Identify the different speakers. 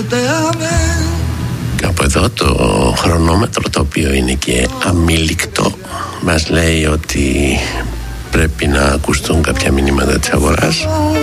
Speaker 1: Από εδώ το χρονόμετρο, το οποίο είναι και αμήλικτο, μας λέει ότι πρέπει να ακουστούν κάποια μηνύματα της αγοράς.